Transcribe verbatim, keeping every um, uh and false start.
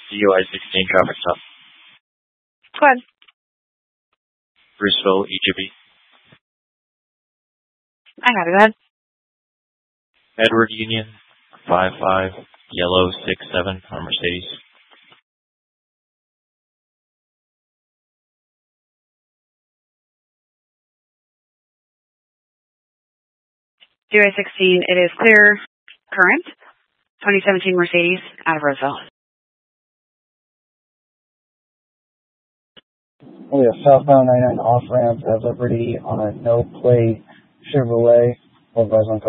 D U I sixteen traffic stop. Go ahead. Bruceville, E G B. I have it. Go ahead. Edward Union, five five, yellow six seven on Mercedes. D U I sixteen, it is clear, current, twenty seventeen Mercedes, out of Roseville. We have southbound ninety-nine off ramp at Liberty on a no plate Chevrolet. All guys on